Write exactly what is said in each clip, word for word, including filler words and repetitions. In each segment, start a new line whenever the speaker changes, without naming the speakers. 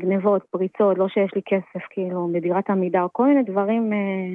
גנבות, פריצות, לא שיש לי כסף, כאילו, בדירת עמידר, כל מיני דברים,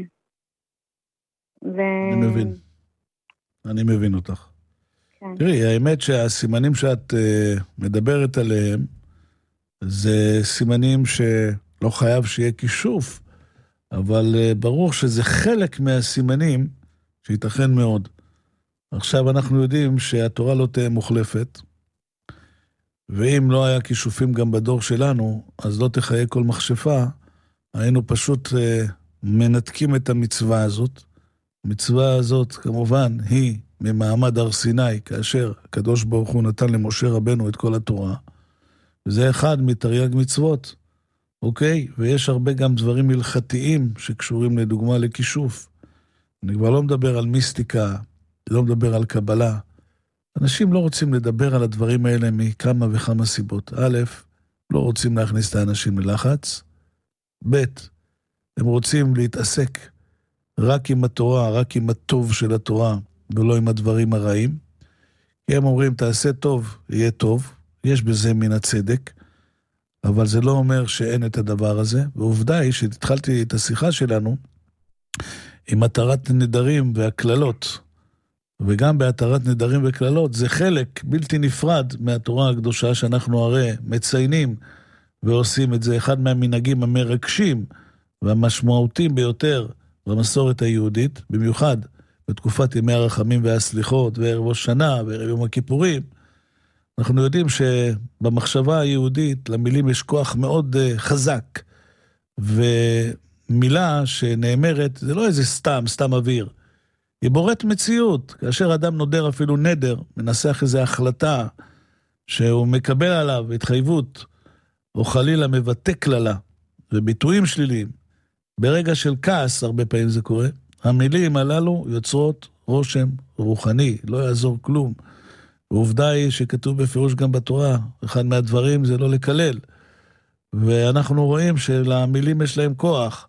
ו...
אני מבין. אני מבין אותך.
כן.
תראי, האמת שהסימנים שאת uh, מדברת עליהם, זה סימנים שלא חייב שיהיה כישוף, אבל uh, ברור שזה חלק מהסימנים שייתכן מאוד. עכשיו אנחנו יודעים שהתורה לא תהיה מוחלפת, ואם לא היה כישופים גם בדור שלנו, אז לא תחיה כל מכשפה, היינו פשוט uh, מנתקים את המצווה הזאת. המצווה הזאת כמובן היא ממעמד הר סיני, כאשר הקדוש ברוך הוא נתן למשה רבנו את כל התורה, וזה אחד מתרי"ג מצוות, אוקיי? ויש הרבה גם דברים הלכתיים שקשורים לדוגמה לכישוף. אני כבר לא מדבר על מיסטיקה, לא מדבר על קבלה. אנשים לא רוצים לדבר על הדברים האלה מכמה וכמה סיבות. א', לא רוצים להכניס את האנשים ללחץ. ב', הם רוצים להתעסק רק עם התורה, רק עם הטוב של התורה, ולא עם הדברים הרעים. כי הם אומרים, תעשה טוב, יהיה טוב. יש בזה מן הצדק, אבל זה לא אומר שאין את הדבר הזה. ועובדה היא שהתחלתי את השיחה שלנו עם התרת נדרים והכללות. וגם בהתרת נדרים וכללות, זה חלק בלתי נפרד מהתורה הקדושה שאנחנו הרי מציינים ועושים את זה. אחד מהמנהגים המרגשים והמשמעותיים ביותר במסורת היהודית, במיוחד בתקופת ימי הרחמים והסליחות, וערב ראש שנה, וערב יום הכיפורים. אנחנו יודעים שבמחשבה היהודית למילים יש כוח מאוד uh, חזק, ומילה שנאמרת, זה לא איזה סתם, סתם אוויר. היא בוראת מציאות, כאשר אדם נודר אפילו נדר, מנסח איזו החלטה שהוא מקבל עליו התחייבות, או חלילה מבטא כללה, וביטויים שליליים. ברגע של כעס, הרבה פעמים זה קורה, המילים הללו יוצרות רושם רוחני, לא יעזור כלום. ועובדה היא שכתוב בפירוש גם בתורה, אחד מהדברים זה לא לקלל. ואנחנו רואים שלמילים יש להם כוח.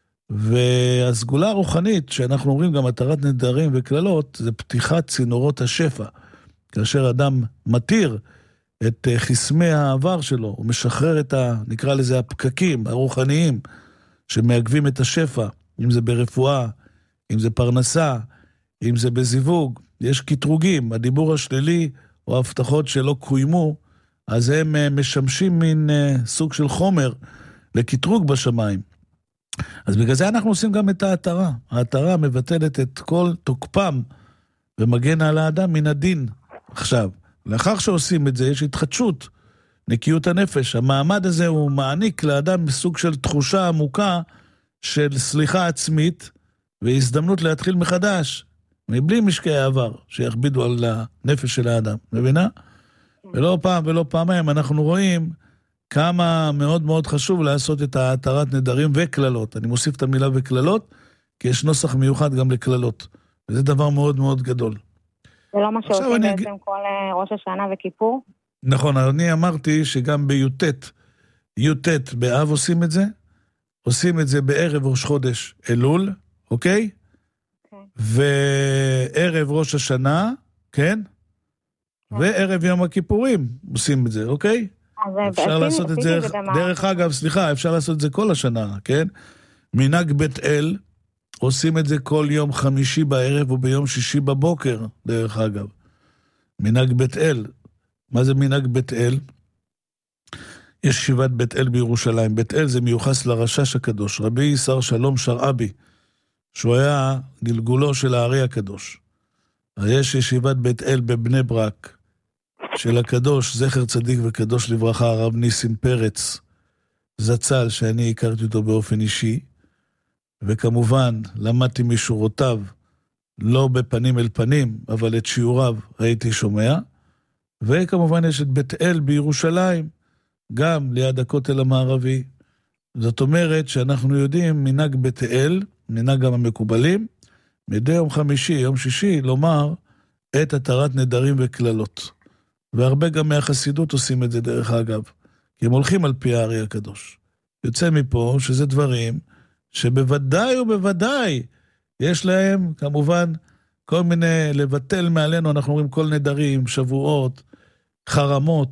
והסגולה הרוחנית, שאנחנו אומרים גם התרת נדרים וכללות, זה פתיחת צינורות השפע. כאשר אדם מתיר את חסמי העבר שלו, הוא משחרר את ה, נקרא לזה הפקקים הרוחניים, שמעגבים את השפע, אם זה ברפואה, אם זה פרנסה, אם זה בזיווג, יש קטרוגים, הדיבור השלילי או ההבטחות שלא קוימו, אז הם משמשים מין סוג של חומר לקטרוג בשמיים. אז בגלל זה אנחנו עושים גם את ההתרה. ההתרה מבטלת את כל תוקפם ומגן על האדם מן הדין. עכשיו, לאחר שעושים את זה, יש התחדשות, נקיות הנפש. המעמד הזה הוא מעניק לאדם סוג של תחושה עמוקה של סליחה עצמית, והזדמנות להתחיל מחדש, מבלי משקעי העבר שיכבידו על הנפש של האדם. מבינה? ולא פעם ולא פעמיים אנחנו רואים כמה מאוד מאוד חשוב לעשות את ההתרת נדרים וכללות. אני מוסיף את המילה וכללות, כי יש נוסח מיוחד גם לכללות. וזה דבר מאוד מאוד גדול.
זה לא מה שעושים בעצם אג... כל ראש השנה וכיפור?
נכון, אני אמרתי שגם ביוטט, יוטט באב עושים את זה, עושים את זה בערב ראש חודש אלול, אוקיי? Okay. וערב ראש השנה, כן? Okay. וערב יום הכיפורים עושים את זה, אוקיי? אפשר לעשות את זה, דרך אגב, סליחה, אפשר לעשות את זה כל השנה, כן? מנהג בית אל, עושים את זה כל יום חמישי בערב וביום שישי בבוקר, דרך אגב. מנהג בית אל. מה זה מנהג בית אל? יש ישיבת בית אל בירושלים. בית אל זה מיוחס לרשש הקדוש, רבי ישר שלום שרעבי, שהוא היה גלגולו של הארי הקדוש. יש ישיבת בית אל בבני ברק, של הקדוש, זכר צדיק וקדוש לברכה, הרב ניסים פרץ, זצ"ל, שאני הכרתי אותו באופן אישי, וכמובן למדתי משורותיו, לא בפנים אל פנים, אבל את שיעוריו הייתי שומע, וכמובן יש את בית אל בירושלים, גם ליד הכותל המערבי. זאת אומרת שאנחנו יודעים מנהג בית אל, מנהג גם המקובלים, מדי יום חמישי, יום שישי, לומר את התרת נדרים וכללות. והרבה גם מהחסידות עושים את זה דרך אגב, כי הם הולכים על פי הארי הקדוש. יוצא מפה שזה דברים שבוודאי ובוודאי יש להם כמובן כל מיני לבטל מעלינו, אנחנו אומרים כל נדרים, שבועות, חרמות,